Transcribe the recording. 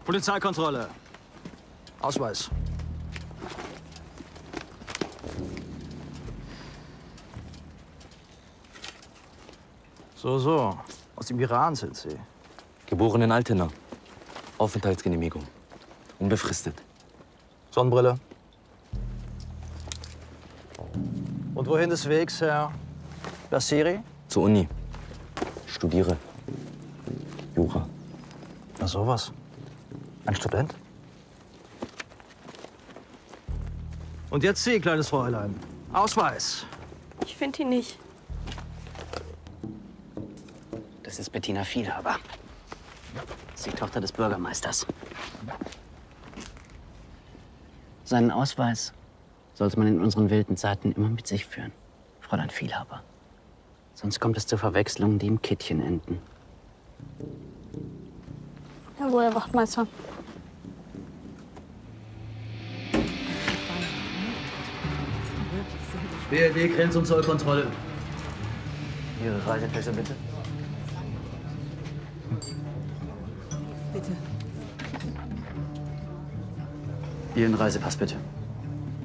Polizeikontrolle. Ausweis. So. Aus dem Iran sind Sie. Geboren in Altena. Aufenthaltsgenehmigung. Unbefristet. Sonnenbrille. Und wohin des Wegs, Herr Bassiri? Zur Uni. Studiere. Jura. Na sowas. Ein Student? Und jetzt Sie, kleines Fräulein. Ausweis. Ich finde ihn nicht. Das ist Bettina Vielhaber. Das ist die Tochter des Bürgermeisters. Seinen Ausweis sollte man in unseren wilden Zeiten immer mit sich führen, Fräulein Vielhaber. Sonst kommt es zu Verwechslungen, die im Kittchen enden. Jawohl, Herr Wachtmeister. BRD, Grenz- und Zollkontrolle. Ihre Reisepässe bitte. Bitte. Ihren Reisepass bitte.